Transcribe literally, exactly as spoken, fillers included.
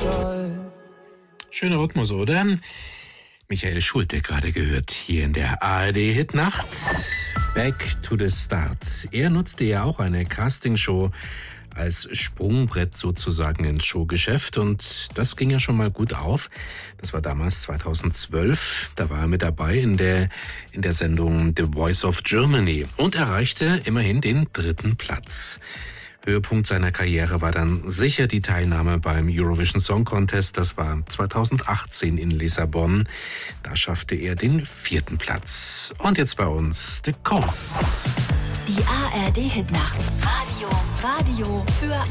Schöner Rhythmus, oder? Michael Schulte gerade gehört hier in der A R D-Hitnacht. Back to the Start. Er nutzte ja auch eine Castingshow als Sprungbrett sozusagen ins Showgeschäft und das ging ja schon mal gut auf. Das war damals zweitausendzwölf, da war er mit dabei in der, in der Sendung The Voice of Germany und erreichte immerhin den dritten Platz. Höhepunkt seiner Karriere war dann sicher die Teilnahme beim Eurovision Song Contest. Das war zweitausendachtzehn in Lissabon. Da schaffte er den vierten Platz. Und jetzt bei uns The Course. Die A R D-Hitnacht. Radio. Radio für